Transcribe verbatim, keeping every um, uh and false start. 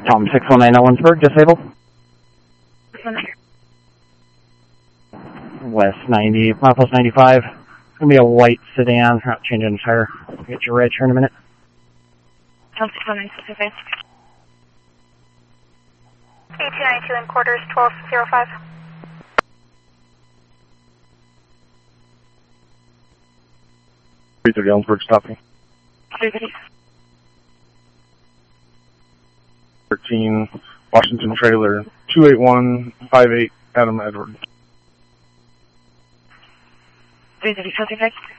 Tom six one nine Ellensburg, disabled. West ninety, Milepost ninety-five. It's going to be a white sedan. I'll change the tire. Get your reg here in a minute. Tom six one nine Pacific. A two ninety-two in quarters, twelve oh five. three thirty Ellensburg, stopping. three thirty. thirteen Washington trailer, two eight one five eight Adam Edwards. three thirty Pacific.